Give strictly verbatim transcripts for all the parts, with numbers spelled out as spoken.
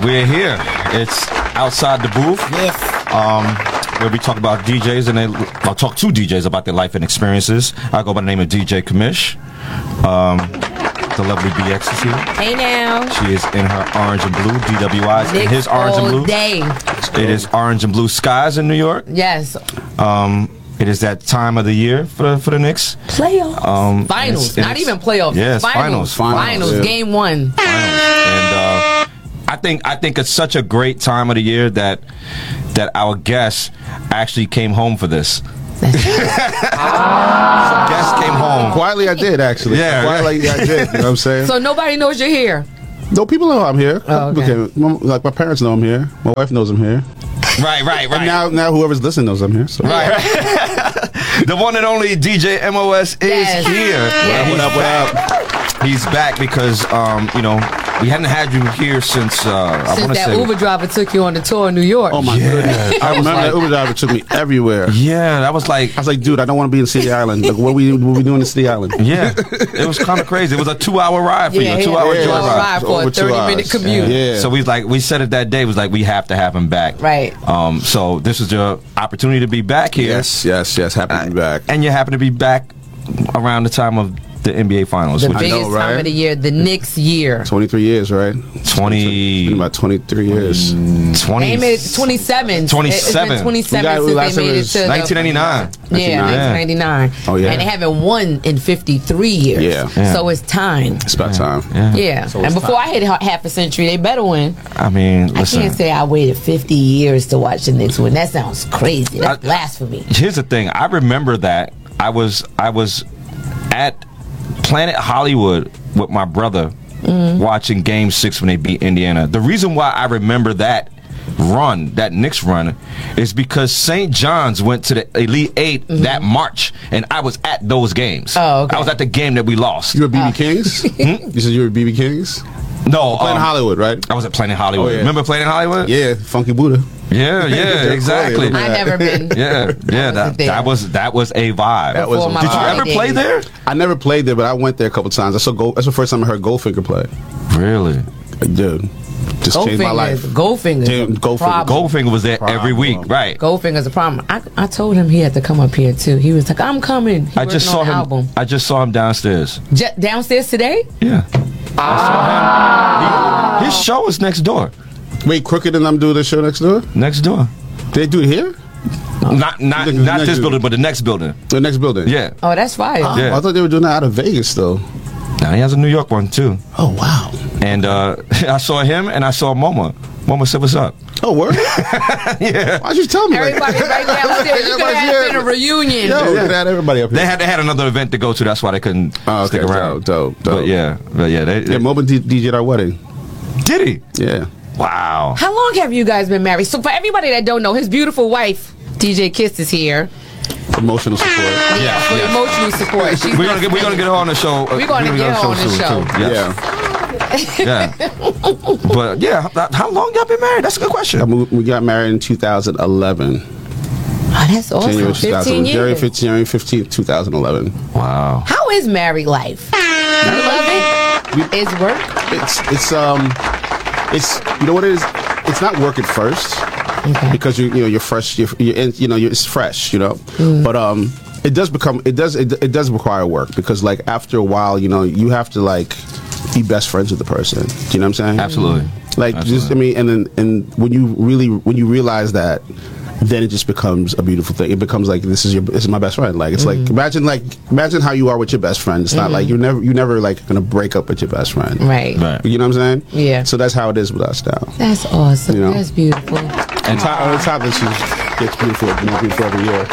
we're here. It's outside the booth. Yes. Um, where we talk about D Js and they, I'll talk to D Js about their life and experiences. I go by the name of D J Kamish. Um, the lovely B X is here. Hey now. She is in her orange and blue D W Is in Knicks his orange and all blue. Day. It is orange and blue skies in New York. Yes. Um, it is that time of the year for the, for the Knicks. Playoffs. Um, finals. it's- Not it's- even playoffs. Yes, finals. finals. Finals. Yeah. Game one. Finals. And uh, I think I think it's such a great time of the year that that our guest actually came home for this. Ah. Guest came home. Quietly, I did actually. Yeah, Quietly, I did. You know what I'm saying? So nobody knows you're here. No, people know I'm here. Oh, okay. People can- like my parents know I'm here. My wife knows I'm here. Right, right, right. And now, now whoever's listening knows I'm here. So. Right, right. The one and only D J M O S is Yes. here. Yes. What up, what up, what up? He's back because, um, you know, we hadn't had you here since, uh, I Since want to that say. Uber driver took you on the tour in New York. Oh my Yeah. goodness! I remember that Uber driver took me everywhere. Yeah, that was like, I was like, dude, I don't want to be in City Island. Like, what we what we doing in City Island? yeah, it was kind of crazy. It was a two-hour ride for Yeah, you, a yeah, two-hour yeah. joyride. Two-hour ride It's for a over two thirty-minute hours. commute. Yeah. So we like we said it that day was like we have to have him back. Right. Um. So this is your opportunity to be back here. Yes, yes, yes. Happy to be back. And you happen to be back around the time of the N B A Finals. The which is biggest know, right? time of the year, the Knicks year. twenty-three years, right? twenty, Been about twenty-three years. twenty, They made it twenty-seven. twenty-seven. It's been twenty-seven We got- since last they time made it it was to the- nineteen ninety-nine. Yeah, nineteen ninety-nine. Oh, yeah. And they haven't won in fifty-three years. Yeah. Yeah. So it's time. It's about time. Yeah. Yeah. So and it's before time. I hit ha- half a century, they better win. I mean, I listen. can't say I waited fifty years to watch the Knicks win. That sounds crazy. That's I- blasphemy. Here's the thing. I remember that I was I was at Planet Hollywood with my brother watching Game Six when they beat Indiana. The reason why I remember that run, that Knicks run, is because Saint John's went to the Elite Eight that March, and I was at those games. Oh, okay. I was at the game that we lost. You were B B Kings? You said you were B B Kings? No, Playing um, Hollywood, right? I was at Planet Hollywood. Oh, yeah. Remember Planet Hollywood? Yeah, Funky Buddha. yeah, yeah, They're exactly. calling it. I never been. Yeah, yeah. wasn't That, there. that was that was a vibe. That was Before a my Did you party ever play days. there? I never played there, but I went there a couple times. I saw Gold, that's the first time I heard Goldfinger play. Really? Dude, just changed my life. Goldfinger. Dude, Goldfinger. Goldfinger was there every week, Problem. right? Goldfinger's a problem. I, I told him he had to come up here too. He was like, "I'm coming." He I just saw working him. on the album. I just saw him downstairs. J- downstairs today. Yeah. Ah. He, his show is next door. Wait, Crooked and them do the show next door? Next door. They do it here? Not not The not next this door. building, but the next building. The next building? Yeah. Oh, that's fire. Yeah. I thought they were doing that out of Vegas, though. Now he has a New York one too. Oh, wow. And uh, I saw him, and I saw Moma. Moma said, "What's up?" Oh, word? Yeah. Why'd you tell me like Everybody right downstairs. You could Everybody's have here. been a reunion. Yo, we had everybody up here. They had they had another event to go to. That's why they couldn't Oh, okay, stick around. dope, dope, dope. But yeah, but yeah, they, Yeah, they Moba D- DJ'd our wedding. did he? Yeah. Wow. How long have you guys been married? So for everybody that don't know, his beautiful wife, D J Kiss, is here. Emotional support. Yeah, For yeah. emotional support. She's We're not gonna get we're gonna get her on the show. uh, We're gonna get her on the soon, show. too. Yes. Yeah. Yeah. But yeah, how, how long y'all been married? That's a good I question. moved, we got married in two thousand eleven. Oh, that's awesome. January fifteen two thousand. January years. fifteenth, January fifteenth, two thousand eleven. Wow. How is married life? You love it? Is work? It's it's um it's you know what it is. It's not work at first Okay. because you you know you're fresh. You're, you're in, you know you're, it's fresh. You know, Mm. but um it does become it does it, it does require work because like after a while you know you have to like be best friends with the person. Do you know what I'm saying? Absolutely. Like just I mean and then and when you really when you realize that. Then it just becomes a beautiful thing. It becomes like this is your this is my best friend. Like it's like imagine like imagine how you are with your best friend. It's not like you're never you never like gonna break up with your best friend. Right. Right. You know what I'm saying? Yeah. So that's how it is with us now. That's awesome. You know? That's beautiful. And top, on top of it, she gets beautiful, more beautiful every year.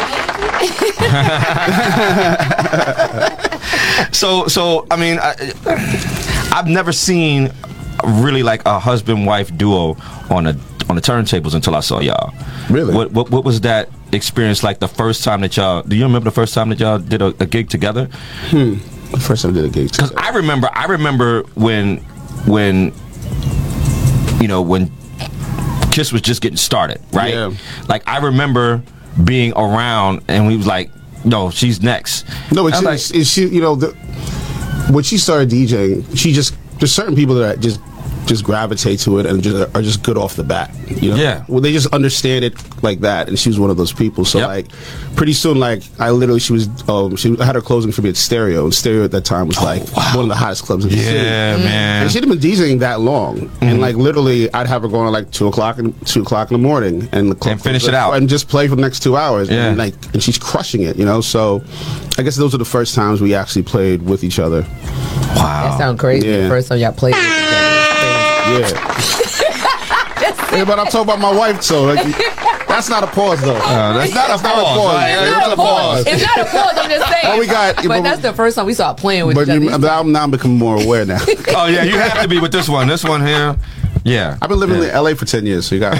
So so I mean, I, I've never seen really like a husband wife duo on a on the turntables until I saw y'all. Really? What what what was that experience like the first time that y'all? Do you remember the first time that y'all did a, a gig together? The first time I did a gig. Because together. I remember, I remember when, when, you know, when Kiss was just getting started, right? Yeah. Like I remember being around, and we was like, "No, she's next." No, I it's, was like, it's, it's she. You know, the, when she started DJing, she just there's certain people that just just gravitate to it and just are just good off the bat. You know? Yeah. Well, they just understand it like that, and she was one of those people. So Yep. like, pretty soon, like I literally, she was, um, she had her closing for me at Stereo, and Stereo at that time was like one of the hottest clubs in the city. Yeah, man. And she'd been DJing that long, and like literally, I'd have her going at like two o'clock in two o'clock in the morning, and the club And finish closed it out. and just play for the next two hours. Yeah. And like, and she's crushing it, you know. So, I guess those are the first times we actually played with each other. Wow. That sounds crazy. Yeah. The first time y'all played with each other. Yeah. Yeah, but I'm talking about my wife, so like, that's not a pause though. Uh, that's not a That's not a pause. pause. Right? It's It's not not a pause. It's not a pause. I'm just saying. Well, we got- but but- that's the first time we started playing with But each you, other. I'm now becoming more aware now. Oh yeah, you have to be with this one. This one here. Yeah. I've been living yeah. in L A for ten years, so you got.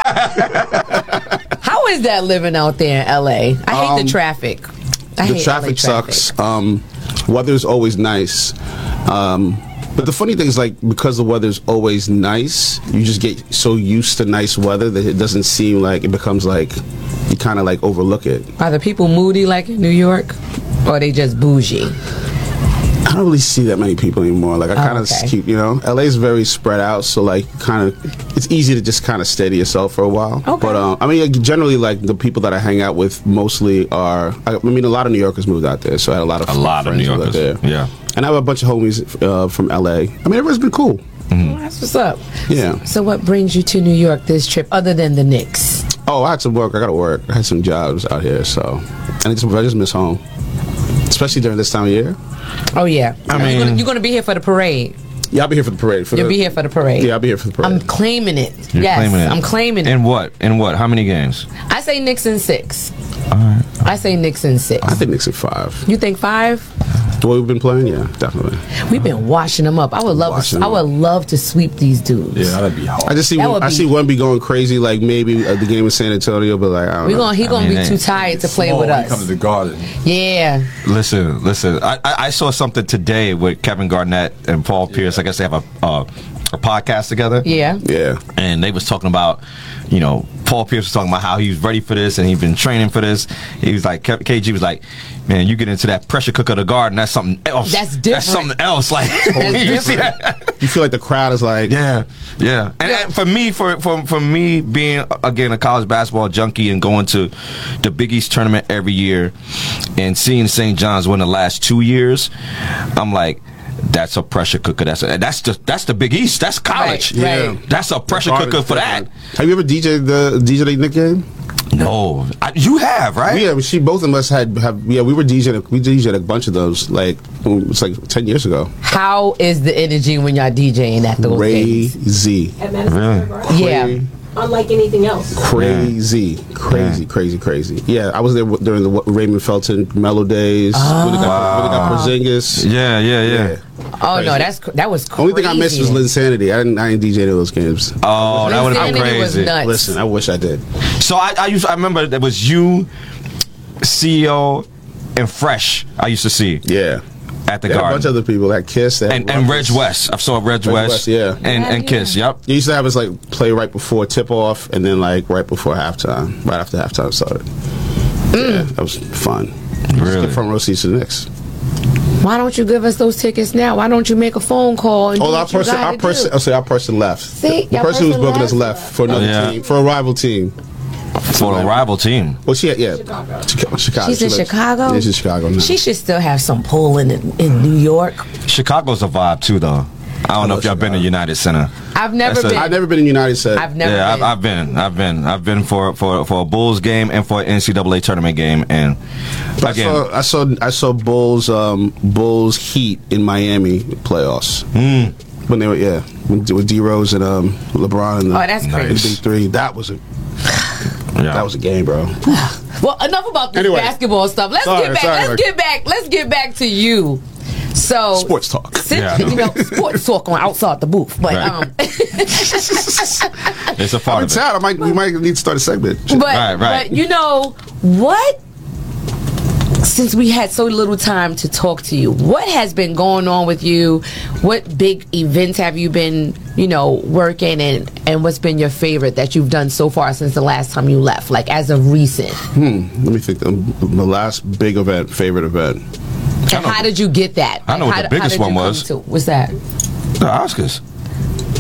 How is that living out there in L A? I hate Um, the traffic. I the hate traffic, L A sucks. Um, weather's always nice. Um, but the funny thing is, like, because the weather's always nice, you just get so used to nice weather that it doesn't seem like it becomes like you kind of like overlook it. Are the people moody like in New York, or are they just bougie? I don't really see that many people anymore. Like I kind of okay. keep, you know, L A is very spread out, so like kind of, it's easy to just kind of steady yourself for a while. Okay. But um, I mean, like, generally, like the people that I hang out with mostly are. I, I mean, a lot of New Yorkers moved out there, so I had a lot of A lot of friends New who lived Yorkers. there. Yeah. And I have a bunch of homies uh, from L A. I mean, everyone's been cool. Well, that's what's up. Yeah. So, what brings you to New York this trip, other than the Knicks? Oh, I had some work. I got to work. I had some jobs out here, so and I just, I just miss home, especially during this time of year. Oh yeah, I you're mean- gonna, you're gonna be here for the parade. Yeah, I'll be here for the parade. For You'll the, be here for the parade. Yeah, I'll be here for the parade. I'm claiming it. You're yes, claiming it. I'm claiming it. In what? In what? How many games? I say Knicks in six. All right. I say Knicks in six. I think Knicks at five. You think five? The way we've been playing, yeah, definitely. We've been washing them up. I would love. Washing To, I them would love to sweep these dudes. Yeah, that'd be hard. I just see That one, would I be- see one be going crazy, like maybe at the game in San Antonio, but like I don't We know. gonna he I gonna mean, be they- too tired to play Small with when you come to us. the Garden. Yeah. Listen, listen. I, I, I saw something today with Kevin Garnett and Paul Pierce. I guess they have a uh, a podcast together. Yeah. Yeah, And they was talking about, you know, Paul Pierce was talking about how he was ready for this and he'd been training for this. He was like, K G was like, man, you get into that pressure cooker of the garden, that's something else. That's That's different. something else. Like, That's you see different. that? you feel like the crowd is like, Yeah, yeah. And, and for me, for, for for me being again a college basketball junkie and going to the Big East tournament every year and seeing Saint John's win the last two years, I'm like, that's a pressure cooker. That's a, that's the that's the Big East. That's college. Right, right. That's a pressure cooker for that. Have you ever D J'd the D J'd the Knick game? No, I, you have right. Yeah, she both of us had have. Yeah, we were DJing. We DJed a bunch of those. Like it's like ten years ago. How is the energy when y'all DJing at those games? Crazy, At Madison Really? Square Garden. Yeah. Unlike anything else. crazy, crazy, Yeah. crazy, crazy. Yeah, I was there w- during the w- Raymond Felton Mellow days. Oh. When they got, when they got Porzingis. Yeah, yeah, yeah. Yeah. Oh Crazy. no, that's cr- that was crazy. Only thing I missed was Linsanity. I didn't. I didn't D J any of those games. Oh, that would have been Linsanity was crazy. nuts. Listen, I wish I did. So I, I used I remember there was you, C E O, and Fresh. I used to see Yeah, at the there were a Garden. bunch of other people that Kiss they had and and Reg Ruckus. West. I saw Reg, Reg West, West, yeah. and and Yeah, Kiss. Yep. They used to have us like play right before tip off, and then like right before halftime, right after halftime started. Yeah, that was fun. Really? Get front row seats to the Knicks. Why don't you give us those tickets now? Why don't you make a phone call and do Oh, our what you person, gotta our person, do? oh, sorry, our person left. See, the your person who was person booking us left. left for another Oh, yeah. team, for a rival team. For a rival team. Well, she had, yeah, Chicago. Chicago. Chicago. She's She in lives- Chicago? Yeah, she's in Chicago now. She should still have some pull in in New York. Chicago's a vibe too, though. I don't know if y'all been to United Center. I've never That's a- been. I've never been in United States. I've never yeah, been. I've, I've been, I've been, I've been for for for a Bulls game and for an N C double A tournament game, and I again, saw, I saw, I saw Bulls, um, Bulls Heat in Miami playoffs. mm, When they were, yeah, with with D Rose and um, LeBron and the, Oh, that's the crazy. big three. That was a yeah. that was a game, bro. Well, enough about this Anyway. basketball stuff. Let's Sorry, get back. sorry, let's Rick. get back. Let's get back to you. So Sports talk. Since, Yeah. you know, sports talk on outside the booth, but Right. um, it's a part I'm of it. tired. I might, we might need to start a segment. but Right, right. but you know what? Since we had so little time to talk to you, what has been going on with you? What big events have you been, you know, working and and what's been your favorite that you've done so far since the last time you left? Like as of recent, Hmm. Let me think. Um, the last big event, favorite event. and how did you get that? I know Like, what how- the how biggest did you one come was. to- What's that? The Oscars.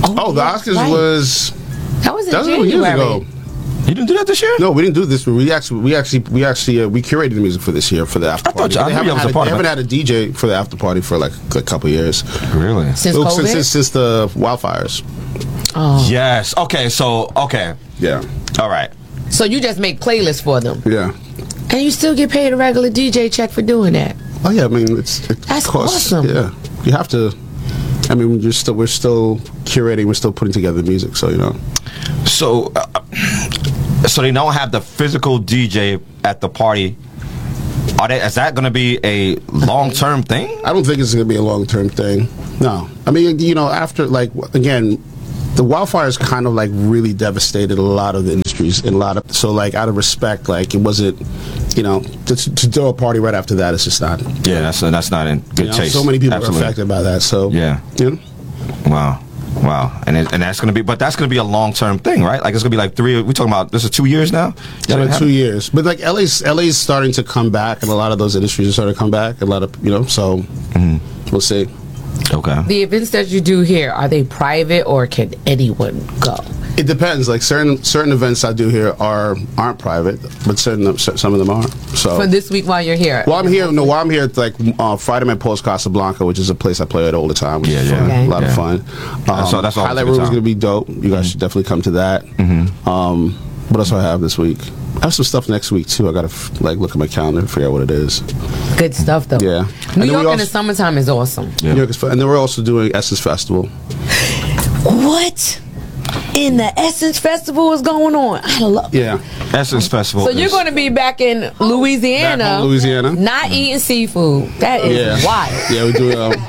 Oh, Oh, the yeah, Oscars right. was That was in that was January. years ago. You didn't do that this year? No, we didn't do this. But we actually, we actually, we actually, uh, we curated the music for this year for the after I thought party. you- I They knew haven't you was had a part they of haven't it. had a D J for the after party for like a couple years. Really? Since Well, COVID? since, since since the wildfires. Oh. Yes. Okay. So okay. Yeah, All right. So you just make playlists for them. yeah. And you still get paid a regular D J check for doing that. Oh yeah, I mean it's it That's costs, awesome. Yeah, you have to. I mean, we're still we're still curating, we're still putting together the music. So you know, So, uh, so they don't have the physical D J at the party. Are they? Is that going to be a long term thing? I don't think it's going to be a long term thing. No, I mean, you know, after like again, the wildfires kind of like really devastated a lot of the industries in a lot of. So like out of respect, like it wasn't, you know, to, to throw a party right after that, it's just not. Yeah, that's that's not in good You know, taste. so many people Absolutely. are affected by that. So Yeah. you know. Wow. Wow. And it, and that's going to be, but that's going to be a long term thing, right? Like it's going to be like three. We talking about this is two years now. It's been two years, but like L A's L A's starting to come back, and a lot of those industries are starting to come back. A lot of you know, so Mm-hmm. we'll see. Okay. The events that you do here, are they private or can anyone go? It depends. Like certain certain events I do here are aren't private, but certain some of them are. So For this week while you're here? While I'm here, no, while I'm here, it's like uh, Friday at Post Casablanca, which is a place I play at all the time. Which Yeah, is yeah. fun. Okay. A lot Yeah. of fun. Um, so that's always a Highlight good Room is time. going to be dope. You guys should definitely come to that. Mm-hmm. Um, what else do I have this week? I have some stuff next week too. I got to f- like look at my calendar and figure out what it is. Good stuff, though. Yeah. And New then we York in also- the summertime is awesome. Yeah. New York is fun. And then we're also doing Essence Festival. What? In the Essence Festival is going on? I love. Yeah. Essence Festival. So you're is- going to be back in Louisiana, Back home, Louisiana. not eating seafood. That is Yeah. wild. Yeah, we do. Um,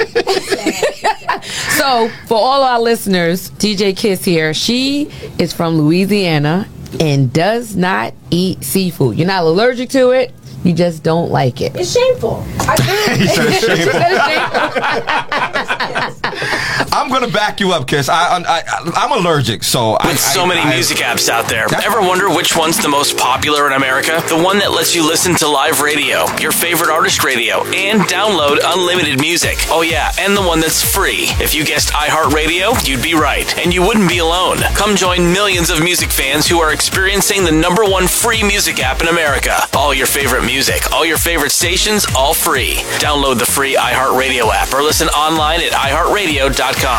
So for all our listeners, D J Kiss here. She is from Louisiana and does not eat seafood. You're not allergic to it. You just don't like it. It's shameful. I He said it's She shameful. said it's shameful. I'm gonna back you up, Kiss. I, I, I I'm allergic, so I, With so I- many I- music apps out there, That's- ever wonder which one's the most popular in America? The one that lets you listen to live radio, your favorite artist radio, and download unlimited music. Oh yeah, and the one that's free. If you guessed iHeartRadio, you'd be right, and you wouldn't be alone. Come join millions of music fans who are experiencing the number one free music app in America. All your favorite music, all your favorite stations, all free. Download the free iHeartRadio app or listen online at i heart radio dot com.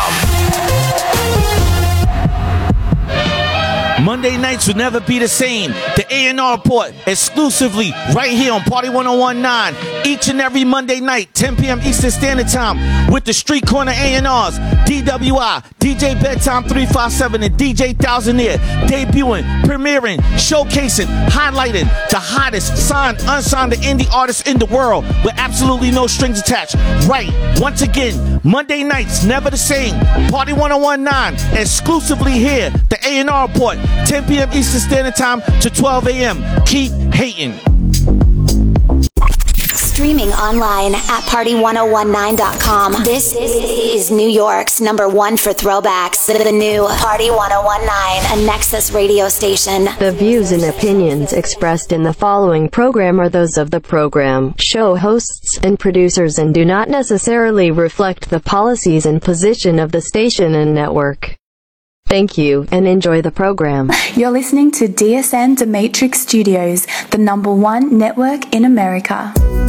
Monday nights will never be the same. The A and R Report, exclusively right here on Party one oh one point nine. Each and every Monday night, ten p.m. Eastern Standard Time, with the Street Corner A and Rs, D W I, D J Bedtime three five seven, and D J Thousandaire, debuting, premiering, showcasing, highlighting the hottest signed, unsigned, and indie artists in the world with absolutely no strings attached. Right, once again, Monday nights, never the same. Party one oh one point nine, exclusively here, the A and R Report, ten p.m. Eastern Standard Time to twelve a.m. Keep hating. Streaming online at party one oh one nine dot com. This is New York's number one for throwbacks. The new Party one oh one point nine, a Nexus radio station. The views and opinions expressed in the following program are those of the program, show hosts, and producers and do not necessarily reflect the policies and position of the station and network. Thank you, and enjoy the program. You're listening to D S N Demetrix Studios, the number one network in America.